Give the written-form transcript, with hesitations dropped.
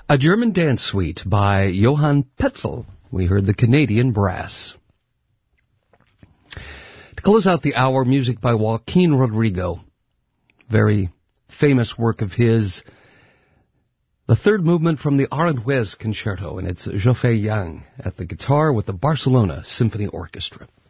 A German dance suite by Johann Petzel. We heard the Canadian Brass. To close out the hour, music by Joaquin Rodrigo. Very famous work of his. The third movement from the Aranjuez Concerto, and it's Zhofei Yang at the guitar with the Barcelona Symphony Orchestra.